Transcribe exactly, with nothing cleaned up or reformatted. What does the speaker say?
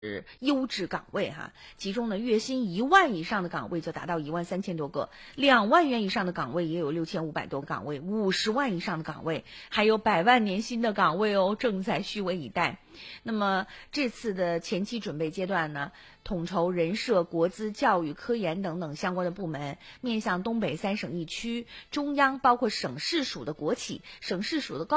是优质岗位哈，其中呢月薪一万以上的岗位就达到一万三千多个，两万元以上的岗位也有六千五百多个岗位，五十万以上的岗位，还有百万年薪的岗位哦，正在虚位以待。那么这次的前期准备阶段呢，统筹人社、国资、教育、科研等等相关的部门，面向东北三省一区、中央包括省市属的国企、省市属的高